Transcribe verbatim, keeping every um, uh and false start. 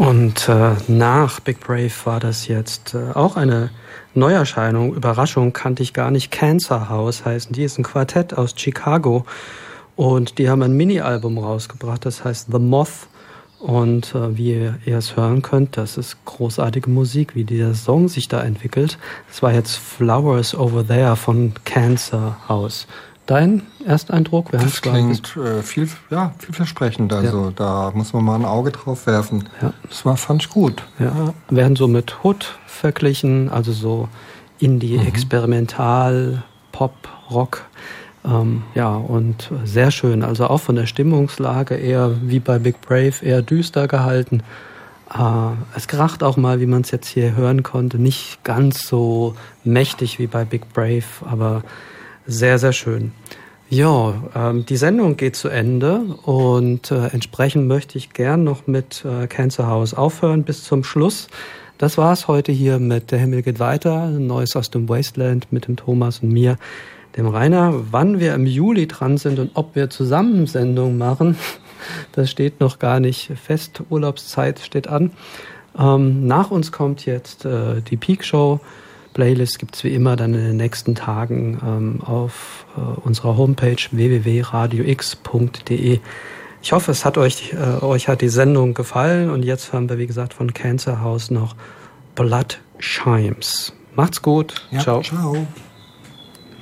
Und äh, nach Big Brave war das jetzt äh, auch eine Neuerscheinung. Überraschung, kannte ich gar nicht. Cancer House heißen die. Ist ein Quartett aus Chicago. Und die haben ein Mini-Album rausgebracht, das heißt The Moth. Und äh, wie ihr es hören könnt, das ist großartige Musik, wie dieser Song sich da entwickelt. Das war jetzt Flowers Over There von Cancer House. Dein Ersteindruck? Wir das klingt äh, viel, ja, vielversprechend. Also ja. Da muss man mal ein Auge drauf werfen. Ja. Das war, fand ich gut. Ja. Ja. Werden so mit Hood verglichen, also so Indie, mhm. Experimental, Pop, Rock. Ähm, ja, und sehr schön. Also auch von der Stimmungslage eher wie bei Big Brave, eher düster gehalten. Äh, es kracht auch mal, wie man es jetzt hier hören konnte, nicht ganz so mächtig wie bei Big Brave, aber sehr, sehr schön. Ja, ähm, die Sendung geht zu Ende und äh, entsprechend möchte ich gern noch mit äh, Cancer House aufhören bis zum Schluss. Das war's heute hier mit Der Himmel geht weiter, Neues aus dem Wasteland mit dem Thomas und mir, dem Rainer. Wann wir im Juli dran sind und ob wir zusammen Sendungen machen, das steht noch gar nicht fest. Urlaubszeit steht an. Ähm, nach uns kommt jetzt äh, die Peak Show. Playlist gibt's wie immer dann in den nächsten Tagen ähm, auf äh, unserer Homepage w w w punkt radio x punkt d e. Ich hoffe, es hat euch, äh, euch hat die Sendung gefallen und jetzt hören wir, wie gesagt, von Cancer House noch Blood Chimes. Macht's gut. Ja, ciao. Ciao.